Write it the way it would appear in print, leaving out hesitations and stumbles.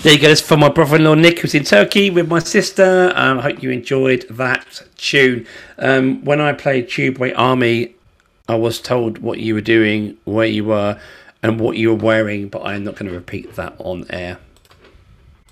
There you go. That's from my brother-in-law Nick, who's in Turkey with my sister. I hope you enjoyed that tune. When I played Tubeway Army, I was told what you were doing, where you were, and what you were wearing, but I'm not going to repeat that on air.